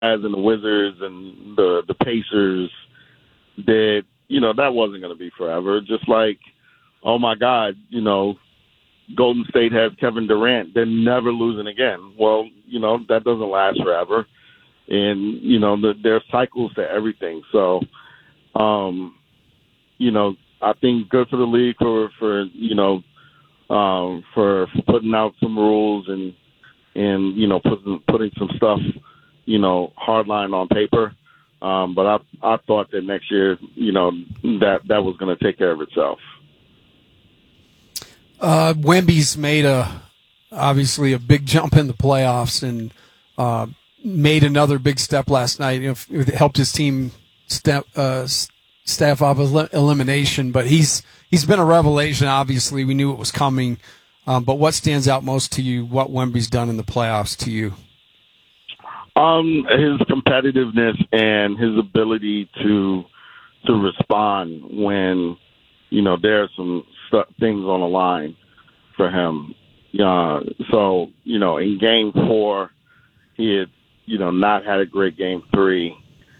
and the Wizards and the Pacers did, that wasn't going to be forever. Just like, oh my God, Golden State has Kevin Durant. They're never losing again. Well, that doesn't last forever. And, there are cycles to everything. So, I think good for the league for putting out some rules and putting some stuff, hard line on paper. But I thought that next year, that was going to take care of itself. Wemby's made obviously a big jump in the playoffs and made another big step last night. It helped his team staff off elimination, but he's been a revelation. Obviously, we knew it was coming. But what stands out most to you? What Wemby's done in the playoffs to you? His competitiveness and his ability to respond when there are some things on the line for him. So in Game 4, he had not had a great Game 3.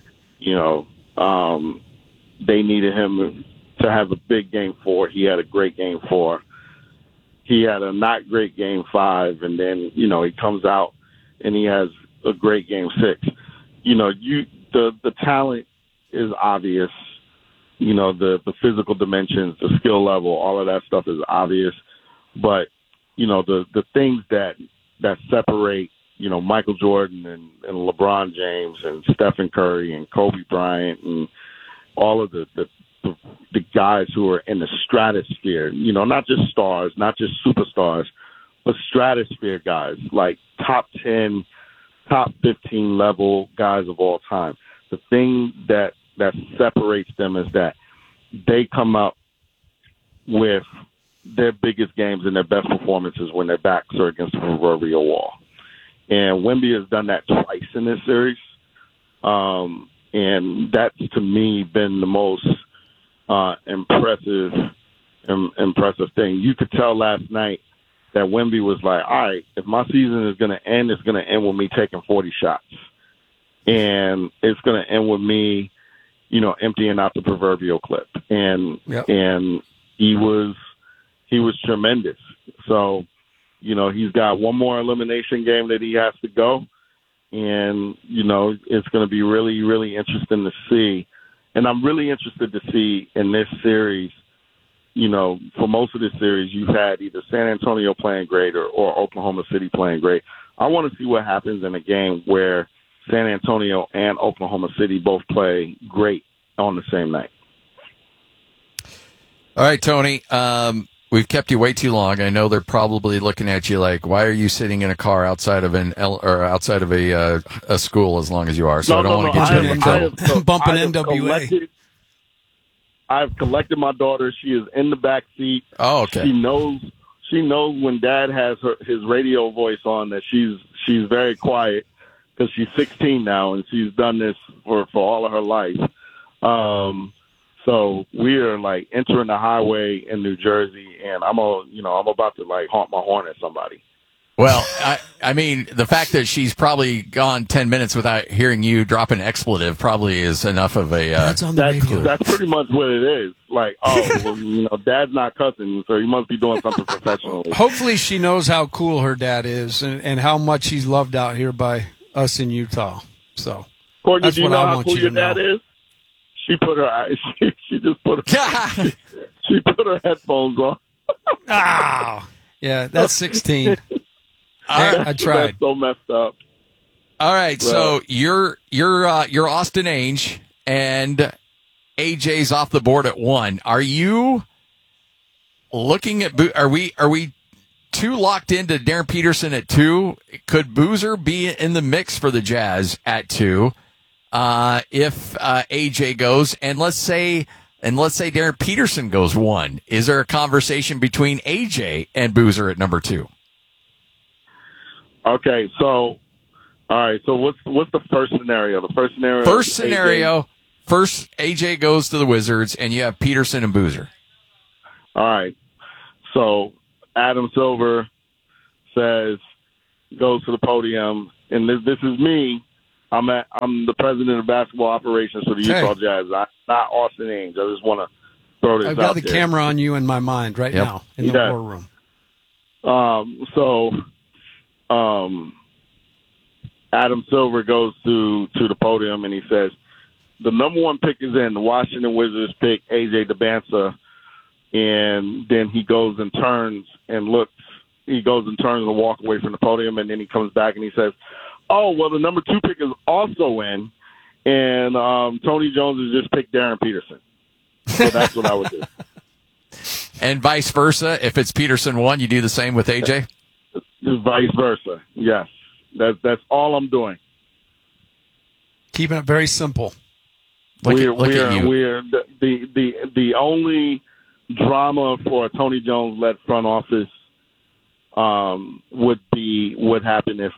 They needed him to have a big Game 4. He had a great Game 4. He had a not great Game 5, and then he comes out and he has a great Game 6. The talent is obvious. The physical dimensions, the skill level, all of that stuff is obvious. But the things that separate Michael Jordan and LeBron James and Stephen Curry and Kobe Bryant and all of the guys who are in the stratosphere, not just stars, not just superstars, but stratosphere guys, like top 10, top 15 level guys of all time. The thing that separates them is that they come up with their biggest games and their best performances when their backs are against the proverbial wall. And Wemby has done that twice in this series. And that's, to me, been the most impressive thing. You could tell last night that Wemby was like, all right, if my season is going to end, it's going to end with me taking 40 shots. And it's going to end with me, emptying out the proverbial clip. And he was tremendous. So, he's got one more elimination game that he has to go. And, it's going to be really, really interesting to see. And I'm really interested to see in this series, for most of this series, you've had either San Antonio playing great or Oklahoma City playing great. I want to see what happens in a game where San Antonio and Oklahoma City both play great on the same night. All right, Tony. We've kept you way too long. I know they're probably looking at you like, why are you sitting in a car outside of a school as long as you are? So I don't want to get you in trouble. Bumping NWA. I've collected my daughter. She is in the back seat. Oh, okay. She knows when Dad has his radio voice on that she's very quiet because she's 16 now and she's done this for all of her life. So we are like entering the highway in New Jersey, and I'm about to like honk my horn at somebody. Well, I mean, the fact that she's probably gone 10 minutes without hearing you drop an expletive probably is enough of a. That's on the radio. That's pretty much what it is. Like, Dad's not cussing, so he must be doing something professionally. Hopefully, she knows how cool her dad is and how much he's loved out here by us in Utah. So, Courtney, that's do you what know I how want cool you your to know. dad is? She put her she just put her she put her headphones on. Yeah, that's 16. I tried. That's so messed up. All right, so you're Austin Ainge and AJ's off the board at 1. Are you looking at? Are we too locked into Darren Peterson at 2? Could Boozer be in the mix for the Jazz at 2? If AJ goes, and let's say Darren Peterson goes 1, is there a conversation between AJ and Boozer at number 2? Okay, so all right, so what's the first scenario? The first scenario. First AJ goes to the Wizards, and you have Peterson and Boozer. All right, so Adam Silver goes to the podium, and this is me I'm the president of basketball operations for the Utah Jazz. I'm not Austin Ames. I just want to throw this out there. I've got the camera on you in my mind right now in the war room. Adam Silver goes to the podium and he says, the number one pick is in. The Washington Wizards pick AJ Dembانsa, and then he goes and turns and looks. He goes and turns and walks away from the podium, and then he comes back and he says, oh, well, the number 2 pick is also in, and Tony Jones has just picked Darren Peterson. So that's what I would do. And vice versa. If it's Peterson 1, you do the same with AJ? Vice versa, yes. That's all I'm doing. Keeping it very simple. Look at you. We're the only drama for a Tony Jones-led front office would happen if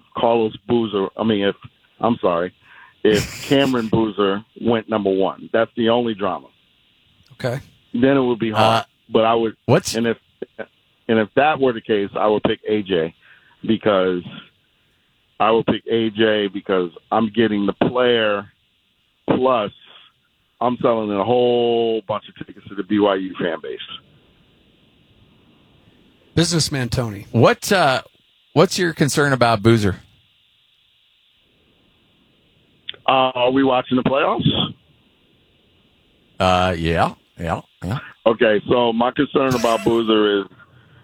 if Cameron Boozer went number 1. That's the only drama. Okay. Then it would be hard. But I would. And if that were the case, I would pick AJ because I'm getting the player plus I'm selling a whole bunch of tickets to the BYU fan base. Businessman Tony. What's your concern about Boozer? Are we watching the playoffs? Yeah. Okay, so my concern about Boozer is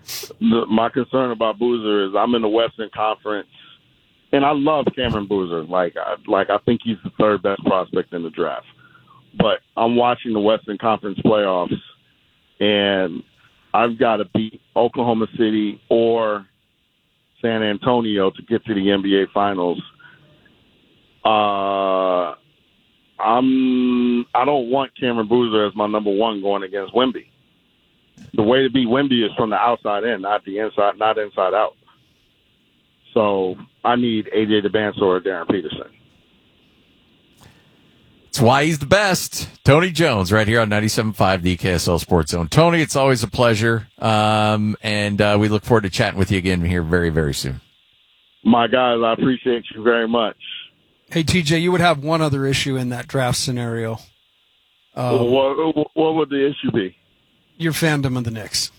I'm in the Western Conference, and I love Cameron Boozer. I think he's the 3rd best prospect in the draft. But I'm watching the Western Conference playoffs, and I've got to beat Oklahoma City or San Antonio to get to the NBA Finals. I don't want Cameron Boozer as my number 1 going against Wemby. The way to beat Wemby is from the outside in, not inside out. So I need AJ Dembánsa or Darren Peterson. That's why he's the best. Tony Jones right here on 97.5, the KSL Sports Zone. Tony, it's always a pleasure. And we look forward to chatting with you again here very, very soon. My guys, I appreciate you very much. Hey, TJ, you would have one other issue in that draft scenario. What would the issue be? Your fandom of the Knicks.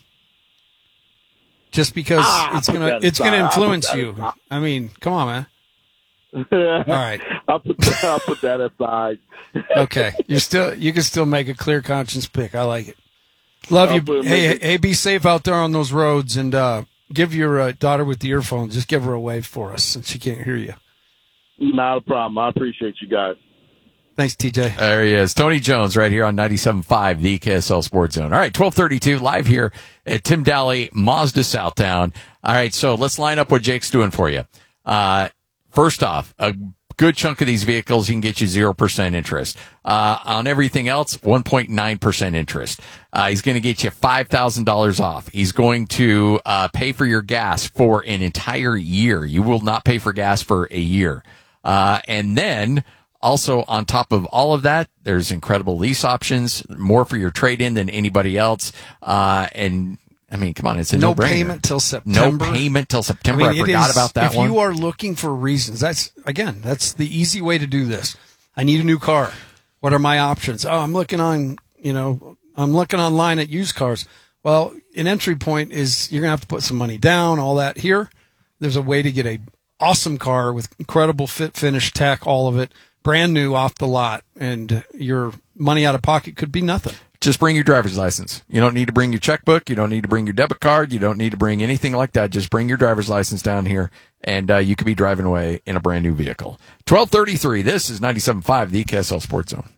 Just because it's gonna influence you. I mean, come on, man. All right. I'll put that aside. Okay. You can still make a clear conscience pick. I like it. Love you. Hey, be safe out there on those roads, and give your daughter with the earphones, just give her a wave for us since she can't hear you. Not a problem. I appreciate you guys. Thanks, TJ. There he is. Tony Jones right here on 97.5, the KSL Sports Zone. All right, 1232 live here at Tim Daly, Mazda Southtown. All right, so let's line up what Jake's doing for you. First off, a good chunk of these vehicles, he can get you 0% interest. On everything else, 1.9% interest. He's going to get you $5,000 off. He's going to pay for your gas for an entire year. You will not pay for gas for a year. And then also on top of all of that, there's incredible lease options, more for your trade-in than anybody else. And I mean, come on, it's a no-brainer. No payment till September. No payment till September. I forgot about that one. If you are looking for reasons, that's the easy way to do this. I need a new car. What are my options? Oh, I'm looking online at used cars. Well, an entry point is you're going to have to put some money down, all that. Here, there's a way to get a awesome car with incredible fit, finish, tech, all of it, brand new off the lot, and your money out of pocket could be nothing. Just bring your driver's license. You don't need to bring your checkbook. You don't need to bring your debit card. You don't need to bring anything like that. Just bring your driver's license down here, and you could be driving away in a brand new vehicle. 1233. This is 97.5, the KSL Sports Zone.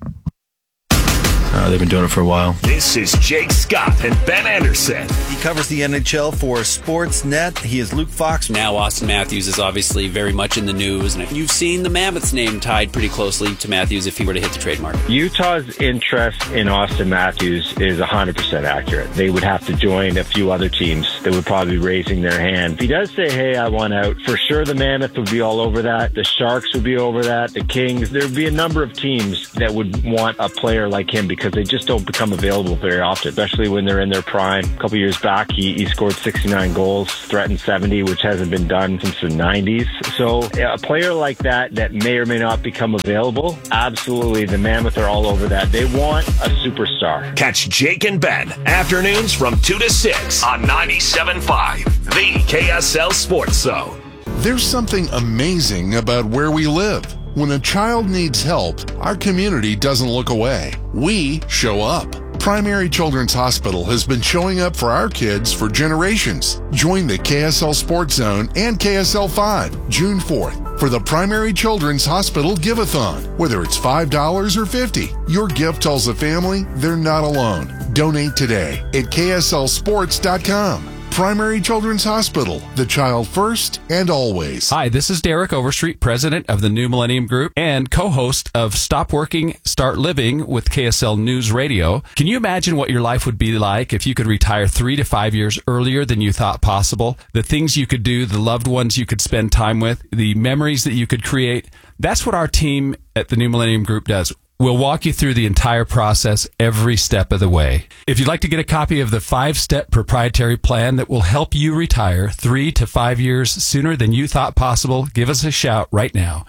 They've been doing it for a while. This is Jake Scott and Ben Anderson. He covers the NHL for Sportsnet. He is Luke Fox. Now Auston Matthews is obviously very much in the news, and you've seen the Mammoth's name tied pretty closely to Matthews if he were to hit the trade market. Utah's interest in Auston Matthews is 100% accurate. They would have to join a few other teams that would probably be raising their hand. If he does say, hey, I want out, for sure the Mammoth would be all over that. The Sharks would be over that. The Kings. There would be a number of teams that would want a player like him because because they just don't become available very often, especially when they're in their prime. A couple years back, he scored 69 goals, threatened 70, which hasn't been done since the 90s. So a player like that may or may not become available, absolutely, the Mammoth are all over that. They want a superstar. Catch Jake and Ben afternoons from 2 to 6 on 97.5, the KSL Sports Zone. There's something amazing about where we live. When a child needs help, our community doesn't look away. We show up. Primary Children's Hospital has been showing up for our kids for generations. Join the KSL Sports Zone and KSL 5 June 4th for the Primary Children's Hospital Give-a-thon. Whether it's $5 or $50, your gift tells the family they're not alone. Donate today at KSLSports.com. Primary Children's Hospital, the child first and always. Hi, this is Derek Overstreet, president of the New Millennium Group and co-host of Stop Working, Start Living with KSL News Radio. Can you imagine what your life would be like if you could retire 3 to 5 years earlier than you thought possible? The things you could do, the loved ones you could spend time with, the memories that you could create. That's what our team at the New Millennium Group does. We'll walk you through the entire process every step of the way. If you'd like to get a copy of the 5-step proprietary plan that will help you retire 3 to 5 years sooner than you thought possible, give us a shout right now.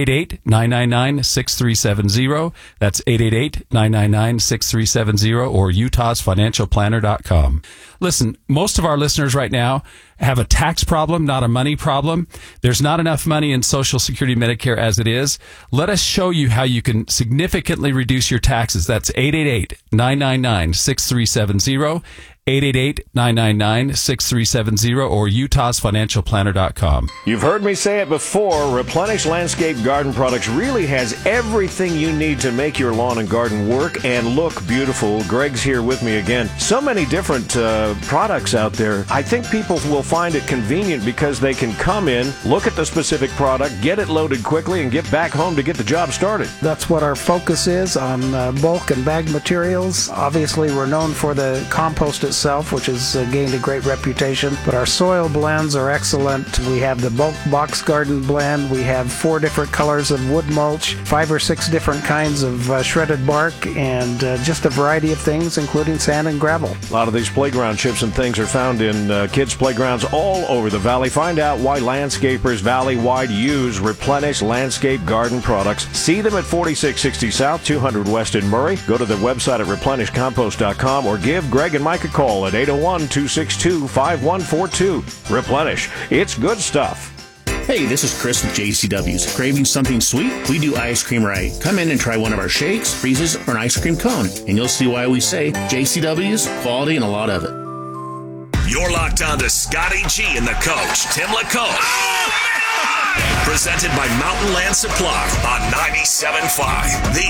888-999-6370. That's 888-999-6370 or utahsfinancialplanner.com. Listen, most of our listeners right now have a tax problem, not a money problem. There's not enough money in Social Security Medicare as it is. Let us show you how you can significantly reduce your taxes. That's 888-999-6370. 888-999-6370 or utahsfinancialplanner.com. You've heard me say it before, Replenish Landscape Garden Products really has everything you need to make your lawn and garden work and look beautiful. Greg's here with me again. So many different products out there. I think people will find it convenient because they can come in, look at the specific product, get it loaded quickly, and get back home to get the job started. That's what our focus is on bulk and bag materials. Obviously, we're known for the compost itself, which has gained a great reputation, but our soil blends are excellent. We have the bulk box garden blend. We have 4 different colors of wood mulch, 5 or 6 different kinds of shredded bark, and just a variety of things, including sand and gravel. A lot of these playground chips and things are found in kids' playgrounds all over the valley. Find out why landscapers valley-wide use Replenish Landscape Garden Products. See them at 4660 South, 200 West in Murray. Go to their website at replenishcompost.com or give Greg and Mike a call at 801-262-5142. Replenish. It's good stuff. Hey, this is Chris with JCW's. Craving something sweet? We do ice cream right. Come in and try one of our shakes, freezes, or an ice cream cone, and you'll see why we say JCW's, quality, and a lot of it. You're locked on to Scotty G and the coach, Tim LaCoche. Presented by Mountain Land Supply on 97.5, the